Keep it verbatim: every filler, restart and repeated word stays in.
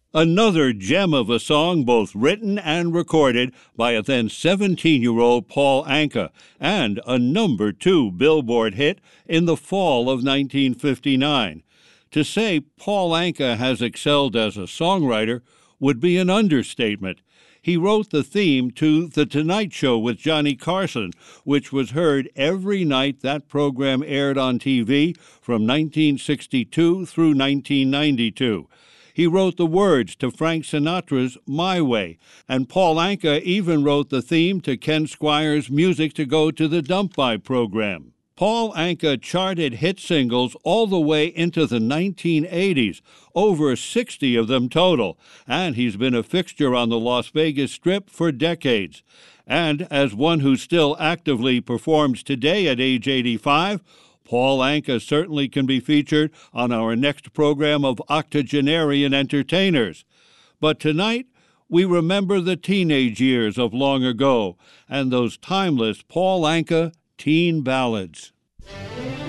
Another gem of a song both written and recorded by a then seventeen-year-old Paul Anka, and a number two Billboard hit in the fall of nineteen fifty-nine. To say Paul Anka has excelled as a songwriter would be an understatement. He wrote the theme to The Tonight Show with Johnny Carson, which was heard every night that program aired on T V from nineteen sixty-two through nineteen ninety-two. He wrote the words to Frank Sinatra's My Way, and Paul Anka even wrote the theme to Ken Squire's Music to Go to the Dump By program. Paul Anka charted hit singles all the way into the nineteen eighties, over sixty of them total, and he's been a fixture on the Las Vegas Strip for decades. And as one who still actively performs today at age eighty-five, Paul Anka certainly can be featured on our next program of octogenarian entertainers. But tonight, we remember the teenage years of long ago and those timeless Paul Anka teen ballads.